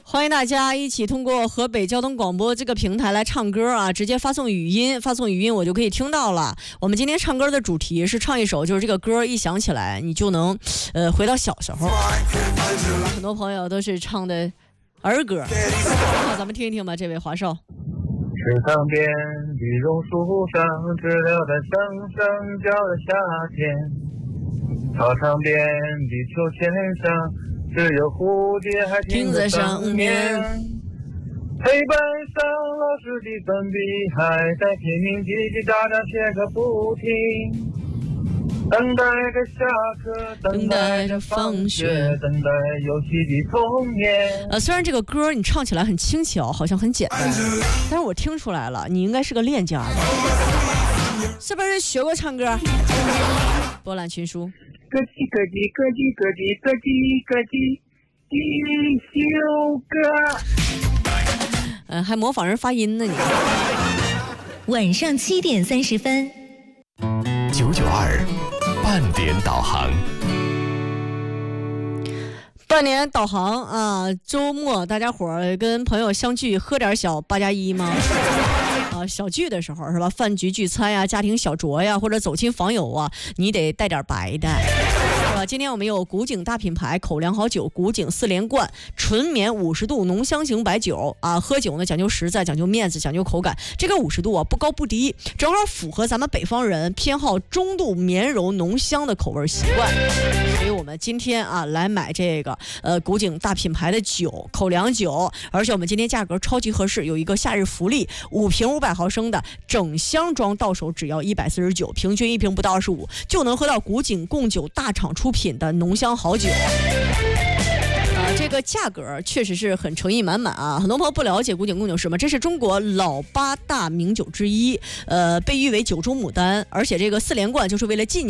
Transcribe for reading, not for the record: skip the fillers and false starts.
欢迎大家一起通过河北交通广播这个平台来唱歌啊，直接发送语音我就可以听到了。我们今天唱歌的主题是唱一首，就是这个歌一响起来你就能回到小时候。很多朋友都是唱的儿歌，那咱们听一听吧。这位华少。 池塘边的榕树上，知了在声声叫着夏天。操场边的秋千上，只有蝴蝶还停在上面。黑板上老师的粉笔还在拼命叽叽喳喳写个不停，等待着下课，等待着放学，等待游戏的童年。 虽然这个歌你唱起来很轻巧，好像很简单，但是我听出来了，你应该是个练家的，是不是学过唱歌？波澜群书。 咯叽咯叽咯叽咯叽咯叽咯叽，一休哥。 还模仿人发音呢你。 晚上7点30分 992半点导航。 半年导航啊，周末大家伙儿跟朋友相聚喝点小8+1吗？小聚的时候是吧？饭局聚餐呀，家庭小酌呀，或者走亲访友啊，你得带点白的，是吧？今天我们有古井大品牌口粮好酒古井4连冠纯绵50度浓香型白酒啊，喝酒呢讲究实在，讲究面子，讲究口感。这个50度啊不高不低，正好符合咱们北方人偏好中度绵柔浓香的口味习惯。所以我们今天啊来买这个古井大品牌的酒口粮酒，而且我们今天价格超级合适，有一个夏日福利，5瓶500毫升的整箱装到手只要149，平均1瓶不到25，就能喝到古井贡酒大厂出品的浓香好酒。这个价格确实是很诚意满满啊！很多朋友不了解古井贡酒是吗？这是中国老8大名酒之一，被誉为酒中牡丹，而且这个4连冠就是为了纪念